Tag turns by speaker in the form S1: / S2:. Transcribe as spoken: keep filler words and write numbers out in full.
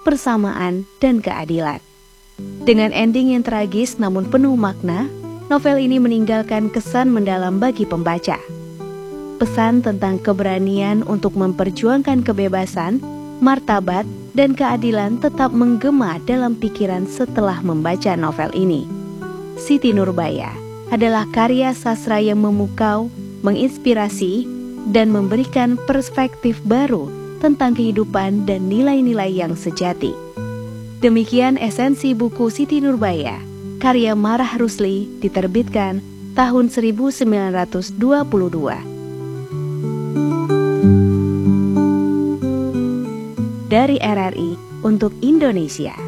S1: persamaan, dan keadilan. Dengan ending yang tragis namun penuh makna, novel ini meninggalkan kesan mendalam bagi pembaca. Pesan tentang keberanian untuk memperjuangkan kebebasan, martabat, dan keadilan tetap menggema dalam pikiran setelah membaca novel ini. Siti Nurbaya adalah karya sastra yang memukau, menginspirasi, dan memberikan perspektif baru tentang kehidupan dan nilai-nilai yang sejati. Demikian esensi buku Siti Nurbaya, karya Marah Rusli, diterbitkan tahun seribu sembilan ratus dua puluh dua. Dari R R I untuk Indonesia.